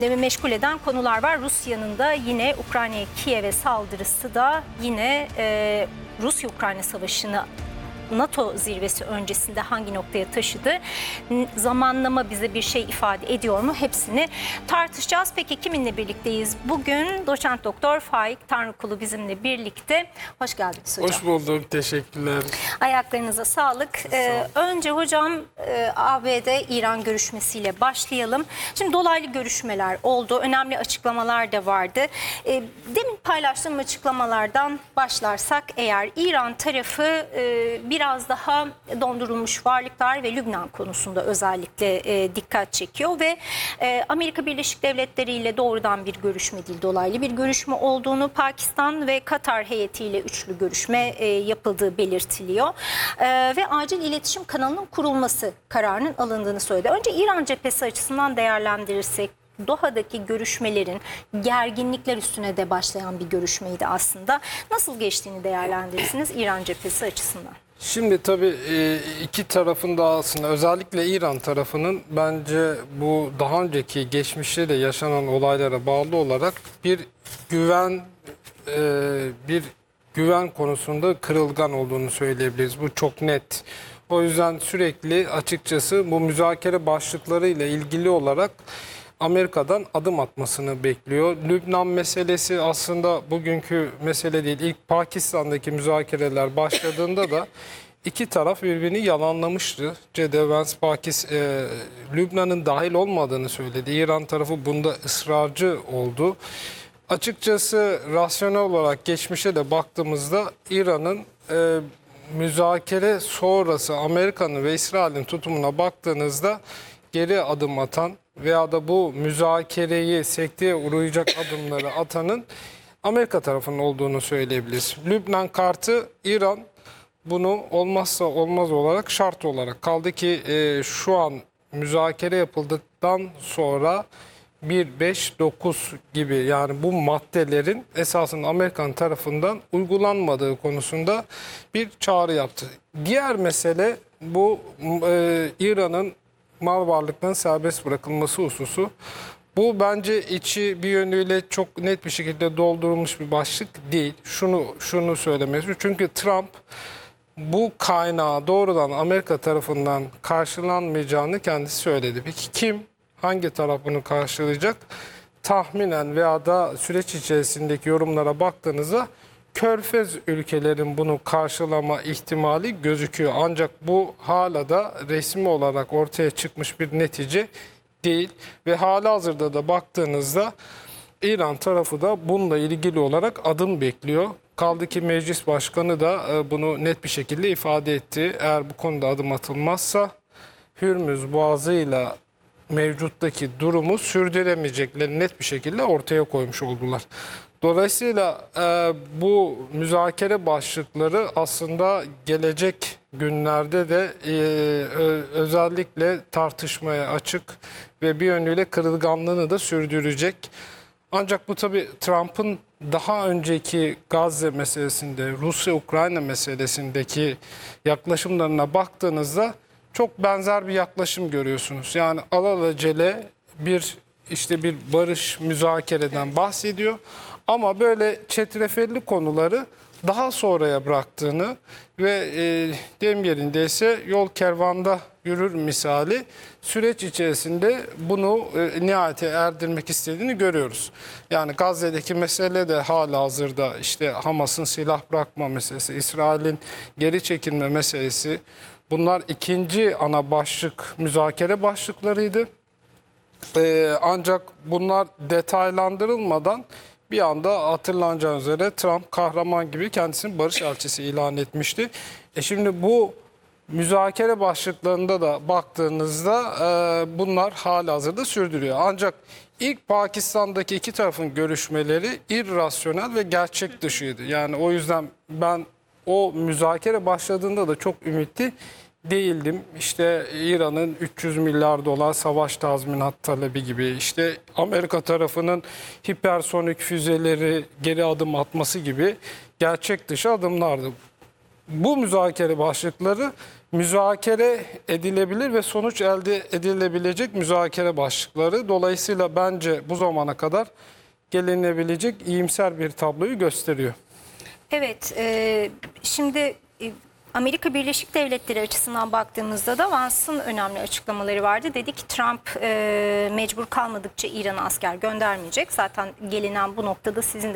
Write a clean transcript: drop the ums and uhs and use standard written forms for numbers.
Meşgul eden konular var. Rusya'nın da yine Ukrayna'ya, Kiev'e saldırısı da yine Rusya-Ukrayna savaşını NATO zirvesi öncesinde hangi noktaya taşıdı? Zamanlama bize bir şey ifade ediyor mu? Hepsini tartışacağız. Peki kiminle birlikteyiz? Bugün doçent doktor Faik Tanrıkulu bizimle birlikte. Hoş geldiniz hocam. Hoş bulduk. Teşekkürler. Ayaklarınıza sağlık. Önce hocam ABD-İran görüşmesiyle başlayalım. Şimdi dolaylı görüşmeler oldu. Önemli açıklamalar da vardı. Demin paylaştığım açıklamalardan başlarsak eğer İran tarafı biraz daha dondurulmuş varlıklar ve Lübnan konusunda özellikle dikkat çekiyor ve Amerika Birleşik Devletleri ile doğrudan bir görüşme değil, dolaylı bir görüşme olduğunu, Pakistan ve Katar heyetiyle üçlü görüşme yapıldığı belirtiliyor ve acil iletişim kanalının kurulması kararının alındığını söyledi. Önce İran cephesi açısından değerlendirirsek, Doha'daki görüşmelerin gerginlikler üstüne de başlayan bir görüşmeydi aslında. Nasıl geçtiğini değerlendirirsiniz İran cephesi açısından? Şimdi tabii iki tarafın da aslında özellikle İran tarafının bence bu daha önceki geçmişte de yaşanan olaylara bağlı olarak bir güven konusunda kırılgan olduğunu söyleyebiliriz. Bu çok net. O yüzden sürekli açıkçası bu müzakere başlıkları ile ilgili olarak Amerika'dan adım atmasını bekliyor. Lübnan meselesi aslında bugünkü mesele değil. İlk Pakistan'daki müzakereler başladığında da iki taraf birbirini yalanlamıştı. J.D. Vance Lübnan'ın dahil olmadığını söyledi. İran tarafı bunda ısrarcı oldu. Açıkçası rasyonel olarak geçmişe de baktığımızda İran'ın müzakere sonrası Amerika'nın ve İsrail'in tutumuna baktığınızda geri adım atan veya da bu müzakereyi sekteye uğrayacak adımları atanın Amerika tarafının olduğunu söyleyebiliriz. Lübnan kartı İran bunu olmazsa olmaz olarak şart olarak kaldı ki şu an müzakere yapıldıktan sonra 1-5-9 gibi yani bu maddelerin esasında Amerikan tarafından uygulanmadığı konusunda bir çağrı yaptı. Diğer mesele bu İran'ın mal varlıklarının serbest bırakılması hususu. Bu bence içi bir yönüyle çok net bir şekilde doldurulmuş bir başlık değil. Şunu söylemesi. Çünkü Trump bu kaynağı doğrudan Amerika tarafından karşılanmayacağını kendisi söyledi. Peki kim, hangi taraf bunu karşılayacak? Tahminen veya da süreç içerisindeki yorumlara baktığınızda Körfez ülkelerin bunu karşılama ihtimali gözüküyor. Ancak bu hala da resmi olarak ortaya çıkmış bir netice değil. Ve halihazırda da baktığınızda İran tarafı da bununla ilgili olarak adım bekliyor. Kaldı ki meclis başkanı da bunu net bir şekilde ifade etti. Eğer bu konuda adım atılmazsa Hürmüz Boğazı'yla mevcuttaki durumu sürdüremeyeceklerini net bir şekilde ortaya koymuş oldular. Dolayısıyla bu müzakere başlıkları aslında gelecek günlerde de özellikle tartışmaya açık ve bir yönüyle kırılganlığını da sürdürecek. Ancak bu tabii Trump'ın daha önceki Gazze meselesinde, Rusya-Ukrayna meselesindeki yaklaşımlarına baktığınızda çok benzer bir yaklaşım görüyorsunuz. Yani alelacele bir barış müzakereden bahsediyor. Ama böyle çetrefelli konuları daha sonraya bıraktığını ve deyim yerindeyse yol kervanda yürür misali süreç içerisinde bunu nihayete erdirmek istediğini görüyoruz. Yani Gazze'deki mesele de halihazırda Hamas'ın silah bırakma meselesi, İsrail'in geri çekilme meselesi, bunlar ikinci ana başlık müzakere başlıklarıydı. Ancak bunlar detaylandırılmadan bir anda hatırlanacağı üzere Trump kahraman gibi kendisini barış elçisi ilan etmişti. Şimdi bu müzakere başlıklarında da baktığınızda bunlar halihazırda sürdürüyor. Ancak ilk Pakistan'daki iki tarafın görüşmeleri irrasyonel ve gerçek dışıydı. Yani o yüzden ben o müzakere başladığında da çok ümitli değildim. İran'ın 300 milyar dolar savaş tazminat talebi gibi, Amerika tarafının hipersonik füzeleri geri adım atması gibi gerçek dışı adımlardı. Bu müzakere başlıkları müzakere edilebilir ve sonuç elde edilebilecek müzakere başlıkları. Dolayısıyla bence bu zamana kadar gelinebilecek iyimser bir tabloyu gösteriyor. Evet, şimdi Amerika Birleşik Devletleri açısından baktığımızda da Vance'ın önemli açıklamaları vardı. Dedi ki Trump mecbur kalmadıkça İran'a asker göndermeyecek. Zaten gelinen bu noktada sizin de